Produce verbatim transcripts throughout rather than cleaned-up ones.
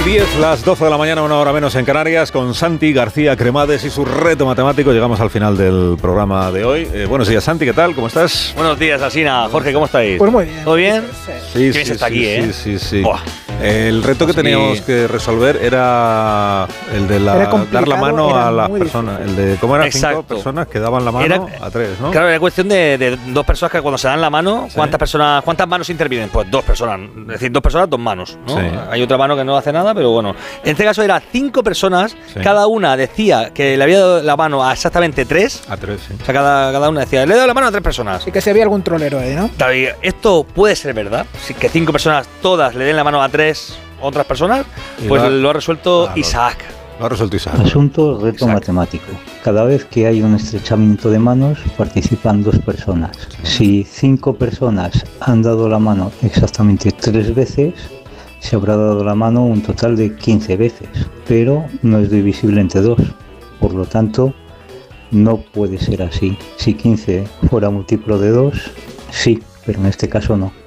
diez, las doce de la mañana, una hora menos en Canarias, con Santi García Cremades y su reto matemático. Llegamos al final del programa de hoy. Eh, buenos días, Santi, ¿qué tal? ¿Cómo estás? Buenos días, Asina. Jorge, ¿cómo estáis? Pues muy bien. ¿Todo bien? Sí, sí, sí, está sí, aquí, sí, ¿eh? sí, sí. Buah. El reto que Pues teníamos sí. que resolver era el de la, Era complicado, dar la mano era a las muy personas. El de cómo eran cinco Exacto. personas que daban la mano Era- a tres, ¿no? Claro, era cuestión de, de dos personas que cuando se dan la mano, Sí. ¿cuántas personas, cuántas manos intervienen? Pues dos personas. Es decir, dos personas, dos manos, ¿no? Sí. Hay otra mano que no hace nada, pero bueno. En este caso era cinco personas, Sí. cada una decía que le había dado la mano a exactamente tres. A tres, sí. O sea, cada, cada una decía, le he dado la mano a tres personas. Y que si había algún trolero ahí, ¿no? David, ¿esto puede ser verdad? Si que cinco personas todas le den la mano a tres otras personas, Y pues lo ha- lo ha resuelto Claro. Isaac. Lo ha resuelto Isaac. Asunto reto Exacto. matemático. Cada vez que hay un estrechamiento de manos participan dos personas. Si cinco personas han dado la mano exactamente tres veces, se habrá dado la mano un total de quince veces, pero no es divisible entre dos. Por lo tanto, no puede ser así. Si quince fuera múltiplo de dos, sí, pero en este caso no.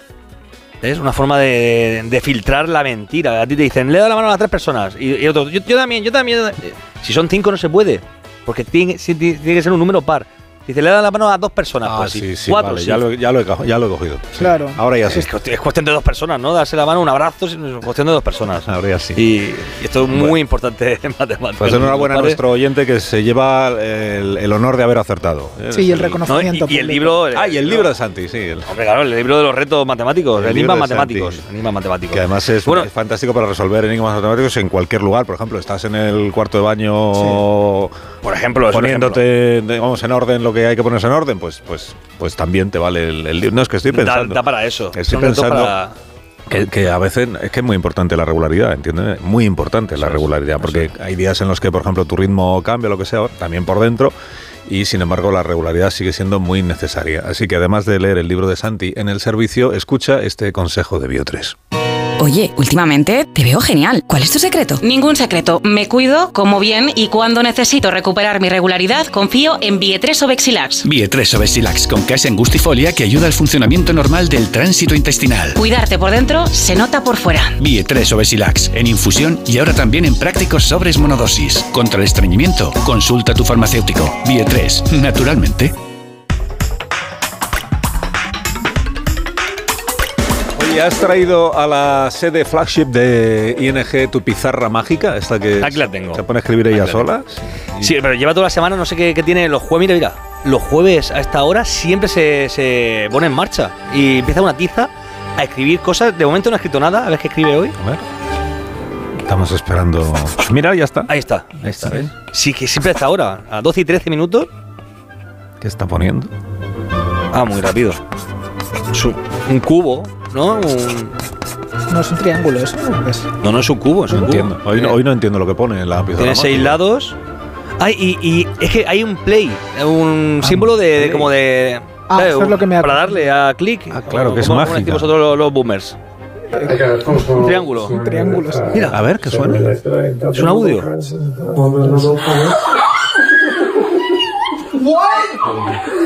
Es una forma de, de filtrar la mentira. A ti te dicen, le he dado la mano a las tres personas. Y, y otro, yo, yo también, yo también. Eh, Si son cinco no se puede. Porque tiene, sí, tiene que ser un número par. Dice, le he dado la mano a dos personas. Ah, pues sí, sí. sí, Cuatro, vale, sí. ya, lo, ya, lo he, co- ya lo he cogido. Sí. Claro. Ahora ya sí. Es, cuestión, es cuestión de dos personas, ¿no? Darse la mano, un abrazo, es cuestión de dos personas. Ahora ya sí. Y, y esto es muy Bueno. importante en matemáticas. Pues enhorabuena a ¿Vale? nuestro oyente que se lleva el, el honor de haber acertado. Sí, y el No, y, reconocimiento. y el público. libro. Ah, y el libro de Santi, sí. el- Hombre, claro, el libro de los retos matemáticos, El el libro enigmas de matemáticos. Santi. Enigmas matemáticos. Que además es, Bueno, es fantástico para resolver enigmas matemáticos en cualquier lugar. Por ejemplo, estás en el cuarto de baño por ejemplo, es un poniéndote, de- vamos, en orden lo que hay que ponerse en orden, pues, pues, pues también te vale el, el libro. No, es que estoy ejemplo. Da, pensando da para eso. Estoy Son retos pensando para- que, que a veces es que es muy importante la regularidad, ¿entiendes? Muy importante la Eso es, regularidad, porque hay días en los que, por ejemplo, tu ritmo cambia, lo que sea, también por dentro. Y sin embargo la regularidad sigue siendo muy necesaria. Así que además de leer el libro de Santi en el servicio, escucha este consejo de Bio tres. Oye, últimamente te veo genial. ¿Cuál es tu secreto? Ningún secreto. Me cuido, como bien y cuando necesito recuperar mi regularidad, confío en Vie tres o Bexilax. Vie tres o Bexilax con casa angustifolia que ayuda al funcionamiento normal del tránsito intestinal. Cuidarte por dentro se nota por fuera. Vie tres o Bexilax en infusión y ahora también en prácticos sobres monodosis. Contra el estreñimiento, consulta a tu farmacéutico. Vie tres, naturalmente. Oye, ¿has traído a la sede flagship de I N G tu pizarra mágica? Esta que Aquí la tengo. se pone a escribir ella Aquí la sola. Sí, pero lleva toda la semana, no sé qué, qué tiene los jueves. Mira, mira, los jueves a esta hora siempre se, se pone en marcha y empieza una tiza a escribir cosas. De momento no ha escrito nada, a ver qué escribe hoy. A ver. Estamos esperando. Mira, ya está. Ahí está, ahí está, Sí. ¿ves? Sí, que siempre a esta hora, a doce y trece minutos. ¿Qué está poniendo? Ah, muy rápido. Es un, un cubo, ¿no? Un- No es un triángulo eso, ¿no? Es- no, no es un cubo, es No un cubo. entiendo. Hoy, no- hoy no entiendo lo que pone en la pizarra. Tiene seis mágica. lados. Ay, y, y es que hay un play, un Ah, símbolo de, de play. como de. Ah, ¿sabes? eso es lo que me ha- Para darle a clic. Ah, claro, O que es como- como mágica. decís vosotros los, los boomers. Un triángulo. Un triángulo, sí. Mira, A ver, ¿qué suena? es un audio.